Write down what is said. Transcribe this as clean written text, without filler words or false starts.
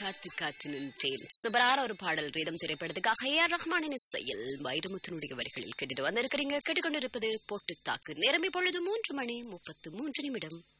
காத்து காத்து நின்றேன். சூப்பரான ஒரு பாடல் ரீதம் திரைப்படத்துக்காக ஏஆர் ரஹ்மானின் இசையில் வைரமுத்துனுடைய வரிகளில் கேட்டுட்டு வந்திருக்கிறீங்க. கேட்டுக்கொண்டிருப்பது போட்டு தாக்கு. நேரம் இப்பொழுது 3 மணி 33 நிமிடம்.